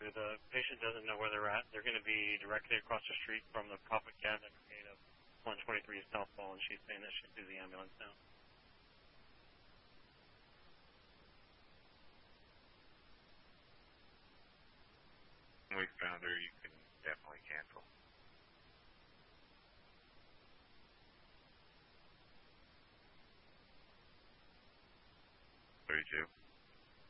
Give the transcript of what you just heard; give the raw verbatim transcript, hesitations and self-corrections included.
The patient doesn't know where they're at. They're going to be directly across the street from the Prophet Cabinet Brigade of one twenty-three Southball, and she's saying that she'll do the ambulance now. We found her. You can definitely cancel. thirty-two.